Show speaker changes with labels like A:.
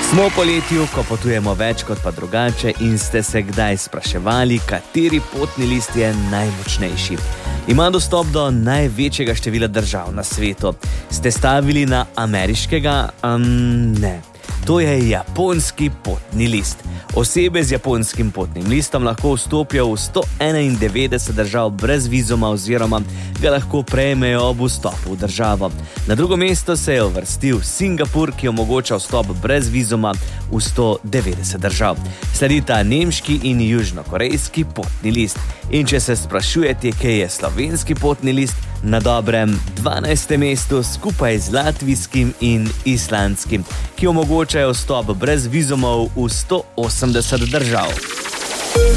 A: Smo v poletju, ko potujemo več kot pa drugače in ste se kdaj spraševali, kateri potni list je najmočnejši. Ima dostop do največjega števila držav na svetu. Ste stavili na ameriškega? Ne. To je japonski potni list. Osebe z japonskim potnim listom lahko vstopijo v 191 držav brez vizuma oziroma ga lahko prejmejo ob vstopu v državo. Na drugo mesto se je uvrstil Singapur, ki omogoča vstop brez vizuma v 190 držav. Sledita nemški in južnokorejski potni list. In če se sprašujete, kje je slovenski potni list, na dobrem 12. mestu skupaj z latvijskim in islandskim, ki omogočajo vstop brez vizumov v 180 držav.